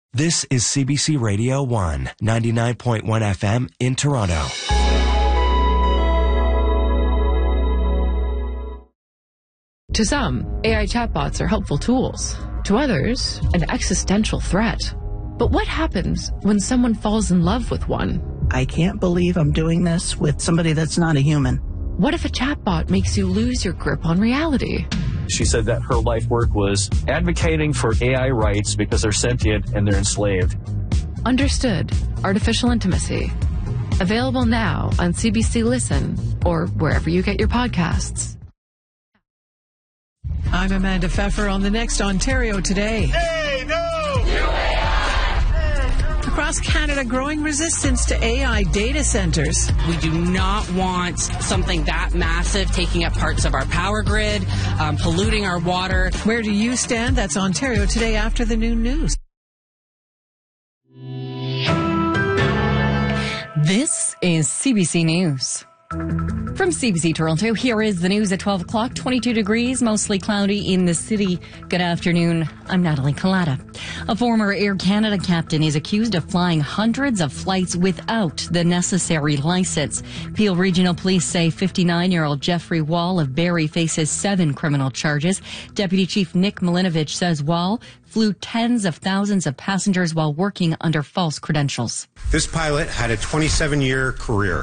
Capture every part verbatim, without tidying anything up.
This is C B C Radio one, ninety-nine point one F M in Toronto. To some, A I chatbots are helpful tools. To others, an existential threat. But what happens when someone falls in love with one? I can't believe I'm doing this with somebody that's not a human. What if a chatbot makes you lose your grip on reality? She said that her life work was advocating for A I rights because they're sentient and they're enslaved. Understood. Artificial Intimacy. Available now on C B C Listen or wherever you get your podcasts. I'm Amanda Pfeffer on the next Ontario Today. Hey, no! Across Canada, growing resistance to A I data centers. We do not want something that massive taking up parts of our power grid, um, polluting our water. Where do you stand? That's Ontario Today after the noon news. This is C B C News. From C B C Toronto, here is the news at twelve o'clock. twenty-two degrees, mostly cloudy in the city. Good afternoon. I'm Natalie Collada. A former Air Canada captain is accused of flying hundreds of flights without the necessary license. Peel Regional Police say fifty-nine-year-old Jeffrey Wall of Barrie faces seven criminal charges. Deputy Chief Nick Milinovich says Wall flew tens of thousands of passengers while working under false credentials. This pilot had a twenty-seven-year career,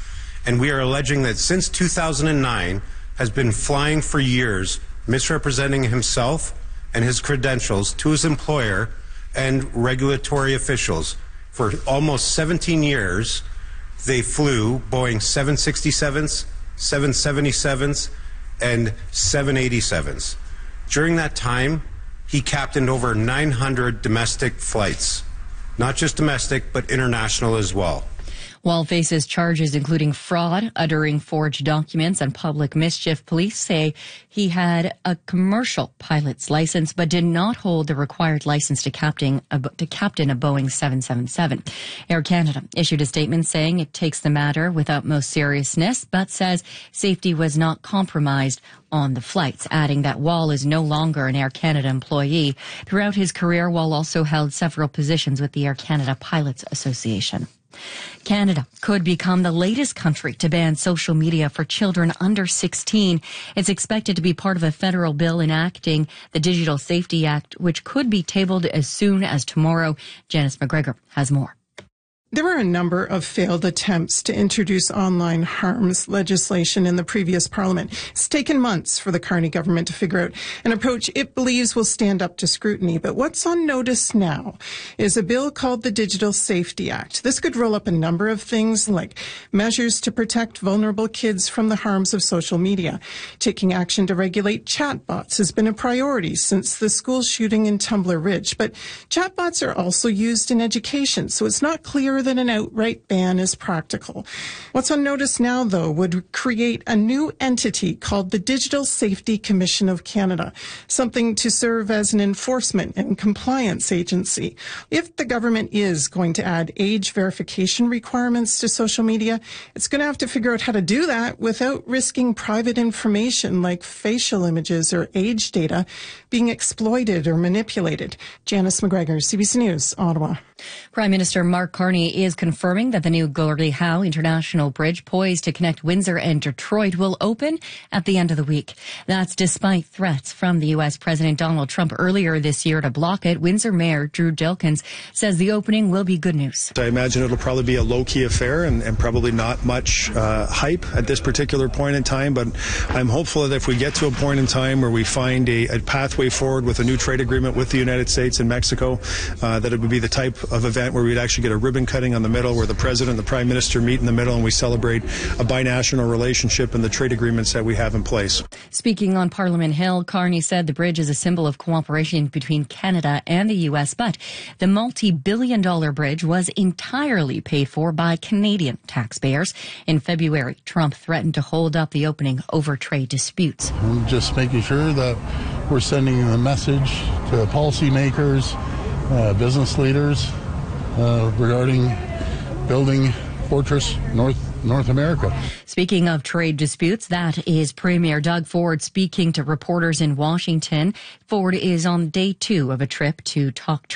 and we are alleging that since two thousand nine has been flying for years, misrepresenting himself and his credentials to his employer and regulatory officials. For almost seventeen years, they flew Boeing seven sixty-sevens, seven seventy-sevens, and seven eighty-sevens. During that time, he captained over nine hundred domestic flights, not just domestic, but international as well. Wall faces charges including fraud, uttering forged documents, and public mischief. Police say he had a commercial pilot's license but did not hold the required license to captain a, to captain a Boeing seven seventy-seven. Air Canada issued a statement saying it takes the matter with utmost seriousness, but says safety was not compromised on the flights, adding that Wall is no longer an Air Canada employee. Throughout his career, Wall also held several positions with the Air Canada Pilots Association. Canada could become the latest country to ban social media for children under sixteen. It's expected to be part of a federal bill enacting the Digital Safety Act, which could be tabled as soon as tomorrow. Janice McGregor has more. There were a number of failed attempts to introduce online harms legislation in the previous parliament. It's taken months for the Carney government to figure out an approach it believes will stand up to scrutiny. But what's on notice now is a bill called the Digital Safety Act. This could roll up a number of things like measures to protect vulnerable kids from the harms of social media. Taking action to regulate chatbots has been a priority since the school shooting in Tumbler Ridge. But chatbots are also used in education, so it's not clear that an outright ban is practical. What's on notice now, though, would create a new entity called the Digital Safety Commission of Canada, something to serve as an enforcement and compliance agency. If the government is going to add age verification requirements to social media, it's going to have to figure out how to do that without risking private information like facial images or age data being exploited or manipulated. Janice McGregor, C B C News, Ottawa. Prime Minister Mark Carney is confirming that the new Gordie Howe International Bridge, poised to connect Windsor and Detroit, will open at the end of the week. That's despite threats from the U S President Donald Trump earlier this year to block it. Windsor Mayor Drew Dilkens says the opening will be good news. I imagine it'll probably be a low-key affair and, and probably not much uh, hype at this particular point in time, but I'm hopeful that if we get to a point in time where we find a, a pathway forward with a new trade agreement with the United States and Mexico, uh, that it would be the type of event where we'd actually get a ribbon cutting on the middle, where the President and the Prime Minister meet in the middle and we celebrate a binational relationship and the trade agreements that we have in place. Speaking on Parliament Hill, Carney said the bridge is a symbol of cooperation between Canada and the U S, but the multi-billion dollar bridge was entirely paid for by Canadian taxpayers. In February, Trump threatened to hold up the opening over trade disputes. I'm just making sure that we're sending a message to policymakers, uh, business leaders, Uh, regarding building Fortress North North America. Speaking of trade disputes, that is Premier Doug Ford speaking to reporters in Washington. Ford is on day two of a trip to talk